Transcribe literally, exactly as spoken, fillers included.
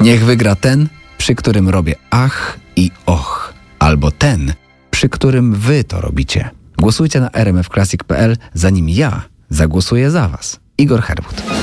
Niech wygra ten, przy którym robię ach i och, albo ten, przy którym wy to robicie. Głosujcie na r m f classic kropka p l, zanim ja zagłosuję za was. Igor Herbut.